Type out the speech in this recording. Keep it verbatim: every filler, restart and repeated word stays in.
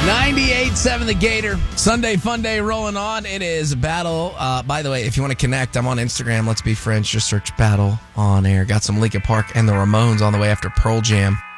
ninety-eight point seven The Gator. Sunday fun day rolling on. It is Battle. Uh, by the way, if you want to connect, I'm on Instagram. Let's be friends. Just search Battle on Air. Got some Linkin Park and the Ramones on the way after Pearl Jam.